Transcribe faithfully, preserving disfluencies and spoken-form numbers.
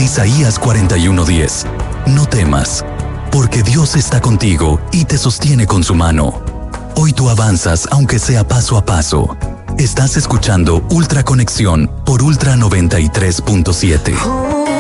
Dice Isaías cuarenta y uno diez. No temas, porque Dios está contigo y te sostiene con su mano. Hoy tú avanzas aunque sea paso a paso. Estás escuchando Ultra Conexión por Ultra noventa y tres punto siete.